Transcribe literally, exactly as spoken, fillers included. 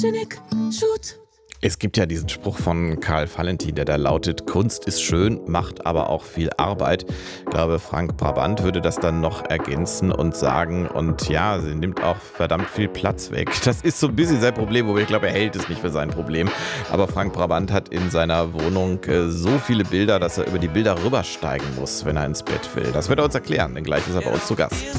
Photogenic Shoot. Es gibt ja diesen Spruch von Karl Valentin, der da lautet: Kunst ist schön, macht aber auch viel Arbeit. Ich glaube, Frank Brabant würde das dann noch ergänzen und sagen, und ja, sie nimmt auch verdammt viel Platz weg. Das ist so ein bisschen sein Problem, wobei ich glaube, er hält es nicht für sein Problem. Aber Frank Brabant hat in seiner Wohnung äh, so viele Bilder, dass er über die Bilder rübersteigen muss, wenn er ins Bett will. Das wird er uns erklären, denn gleich ist er bei uns zu Gast.